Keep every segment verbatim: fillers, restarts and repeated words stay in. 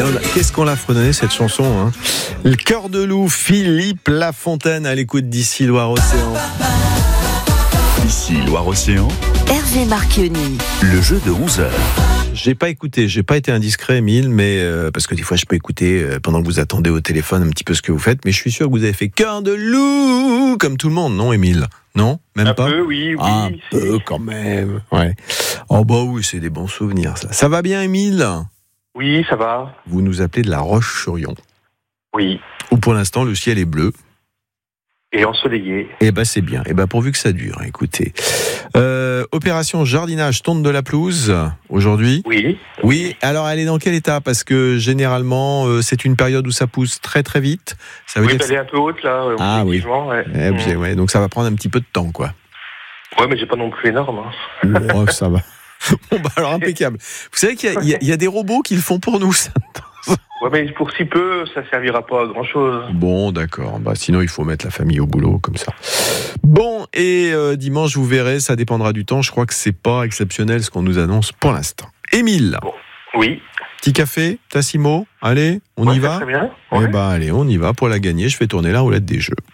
Qu'est-ce qu'on l'a fredonné cette chanson, hein. Le cœur de loup, Philippe Lafontaine à l'écoute d'Ici Loire-Océan. Ici Loire-Océan, Hervé Marchionni. le jeu de onze heures. J'ai pas écouté, j'ai pas été indiscret, Émile, mais euh, parce que des fois je peux écouter euh, pendant que vous attendez au téléphone un petit peu ce que vous faites, mais je suis sûr que vous avez fait cœur de loup comme tout le monde, non, Émile? Non, même un pas. Un peu, oui, oui. Un peu quand même. Ouais. Oh bah oui, c'est des bons souvenirs, ça. Ça va bien, Émile? Oui, ça va. Vous nous appelez de La Roche-sur-Yon. Oui. Où pour l'instant le ciel est bleu. Et ensoleillé. Eh ben c'est bien. Eh ben pourvu que ça dure. Écoutez, euh, opération jardinage tonte de la pelouse aujourd'hui. Oui. Oui. Alors elle est dans quel état? Parce que généralement euh, c'est une période où ça pousse très très vite. Ça veut oui, dire elle est un peu haute là. Ah oui. Ouais. Eh, mmh. ouais. Donc ça va prendre un petit peu de temps, quoi. Ouais, mais j'ai pas non plus énorme. Hein. Oh, ça va. Bon bah alors impeccable. Vous savez qu'il y a, il y a, il y a des robots qui le font pour nous. Ça. Ouais, mais pour si peu, ça servira pas à grand chose. Bon, d'accord. Bah, sinon, il faut mettre la famille au boulot, comme ça. Bon, et euh, dimanche, vous verrez, ça dépendra du temps. Je crois que c'est pas exceptionnel ce qu'on nous annonce pour l'instant. Émile. Bon. Oui. Petit café, Tassimo. Allez, on ouais, y va. Très bien. Eh Ouais. bah, allez, on y va. Pour la gagner, je fais tourner la roulette des jeux.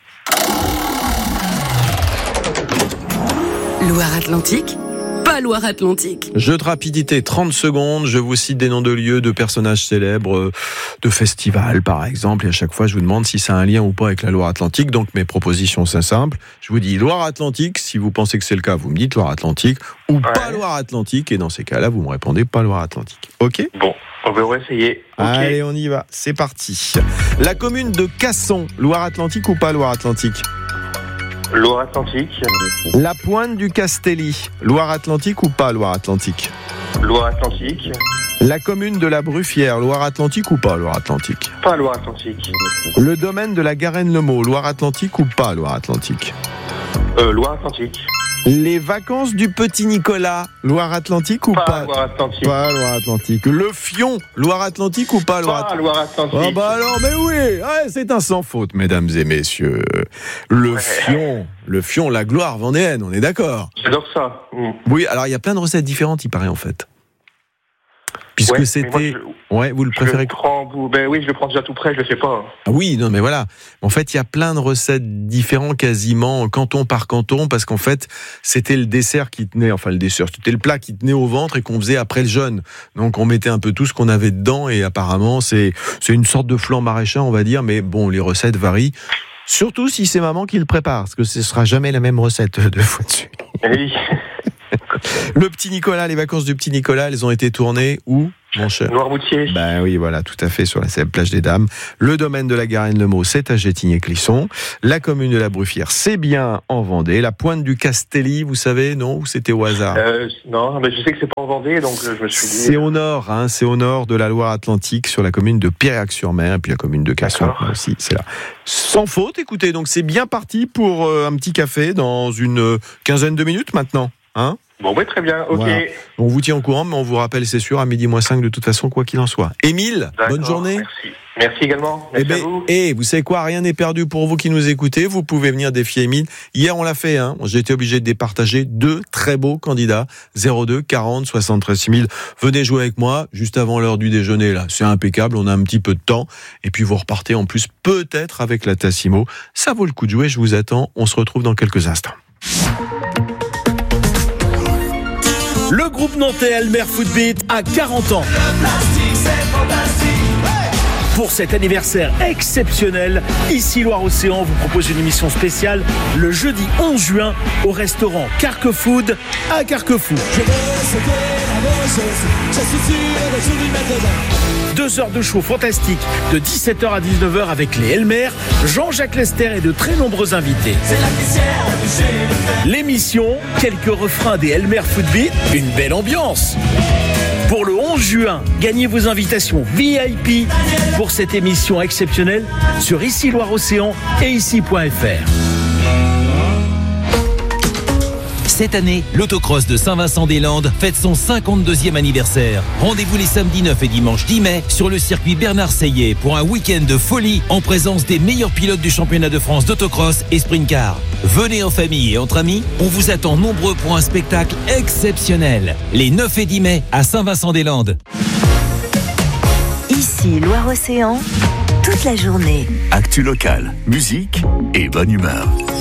Loire-Atlantique, pas Loire-Atlantique. Jeu de rapidité, trente secondes. Je vous cite des noms de lieux, de personnages célèbres, de festivals par exemple. Et à chaque fois, je vous demande si ça a un lien ou pas avec la Loire-Atlantique. Donc mes propositions, c'est simple. Je vous dis Loire-Atlantique. Si vous pensez que c'est le cas, vous me dites Loire-Atlantique ou ouais. pas Loire-Atlantique. Et dans ces cas-là, vous me répondez pas Loire-Atlantique. Ok ? Bon, on va essayer. Okay. Allez, on y va. C'est parti. La commune de Casson, Loire-Atlantique ou pas Loire-Atlantique ? Loire-Atlantique. La pointe du Castelli, Loire-Atlantique ou pas Loire-Atlantique ? Loire-Atlantique. La commune de la Bruffière, Loire-Atlantique ou pas Loire-Atlantique ? Pas Loire-Atlantique. Le domaine de la Garenne-le-Maux, Loire-Atlantique ou pas Loire-Atlantique ? euh, Loire-Atlantique. Les vacances du Petit Nicolas, Loire-Atlantique ou pas pas Loire-Atlantique. Pas Loire-Atlantique. Le Fion, Loire-Atlantique ou pas Loire-Atlantique ? Pas Loire-Atlantique. Oh bah alors, mais oui, ouais, c'est un sans faute, mesdames et messieurs. Le ouais. Fion, le Fion, la gloire vendéenne, on est d'accord ? J'adore ça. Mmh. Oui, alors il y a plein de recettes différentes, il paraît en fait. Puisque ouais, c'était... Je... Ouais, vous le préférez... Je le prends... ben oui, je le prends déjà tout prêt, je le fais pas. Ah oui, non mais voilà. En fait, il y a plein de recettes différentes quasiment, canton par canton, parce qu'en fait, c'était le dessert qui tenait, enfin le dessert, c'était le plat qui tenait au ventre et qu'on faisait après le jeûne. Donc on mettait un peu tout ce qu'on avait dedans et apparemment, c'est, c'est une sorte de flan maraîcher, on va dire, mais bon, les recettes varient. Surtout si c'est maman qui le prépare, parce que ce sera jamais la même recette deux fois dessus. Oui. Le Petit Nicolas, les vacances du Petit Nicolas, elles ont été tournées où, mon cher ? Noirmoutier. Ben oui, voilà, tout à fait, sur la plage des Dames. Le domaine de la Garenne-le-Maux, c'est à Gétigné-Clisson. La commune de la Bruffière, c'est bien en Vendée. La pointe du Castelli, vous savez, non ? Ou c'était au hasard ? euh, Non, mais je sais que c'est pas en Vendée, donc je me suis dit... C'est au nord, hein, c'est au nord de la Loire-Atlantique, sur la commune de Piriac-sur-Mer, et puis la commune de Casson aussi, c'est là. Sans faute, écoutez, donc c'est bien parti pour euh, un petit café dans une euh, quinzaine de minutes maintenant, hein ? Bon, oui, très bien, ok. Voilà. On vous tient au courant, mais on vous rappelle, c'est sûr, à midi moins cinq de toute façon, quoi qu'il en soit. Émile, d'accord, bonne journée. Merci. Merci également. Merci eh ben, à vous. Et vous savez quoi, rien n'est perdu pour vous qui nous écoutez. Vous pouvez venir défier Émile. Hier, on l'a fait. Hein. J'ai été obligé de départager deux très beaux candidats. zéro deux quarante soixante-treize six mille. Venez jouer avec moi juste avant l'heure du déjeuner. Là, c'est impeccable. On a un petit peu de temps. Et puis vous repartez en plus peut-être avec la Tassimo. Ça vaut le coup de jouer. Je vous attends. On se retrouve dans quelques instants. Le groupe nantais Elmer Footbeat a quarante ans. Le plastique, c'est fantastique. Hey! Pour cet anniversaire exceptionnel, Ici Loire-Océan vous propose une émission spéciale le jeudi onze juin au restaurant Carquefood à Carquefou. Je veux sauter la bonne je suis sûr de tout lui mettre dedans. Deux heures de show fantastique de dix-sept heures à dix-neuf heures avec les Elmer, Jean-Jacques Lester et de très nombreux invités. C'est la poussière de chez le L'émission, quelques refrains des Elmer Footbeat, une belle ambiance. Pour le onze juin, gagnez vos invitations V I P pour cette émission exceptionnelle sur Ici Loire-Océan et ici point f r. Cette année, l'autocross de Saint-Vincent-des-Landes fête son cinquante-deuxième anniversaire. Rendez-vous les samedis neuf et dimanche dix mai sur le circuit Bernard Seillet pour un week-end de folie en présence des meilleurs pilotes du championnat de France d'autocross et sprint car. Venez en famille et entre amis, on vous attend nombreux pour un spectacle exceptionnel. Les neuf et dix mai à Saint-Vincent-des-Landes. Ici, Loire-Océan, toute la journée. Actu locale, musique et bonne humeur.